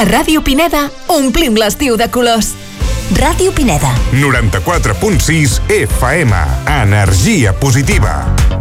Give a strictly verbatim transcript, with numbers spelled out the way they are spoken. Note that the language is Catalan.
A Ràdio Pineda omplim l'estiu de colors. Ràdio Pineda. noranta-quatre punt sis F M. Energia positiva.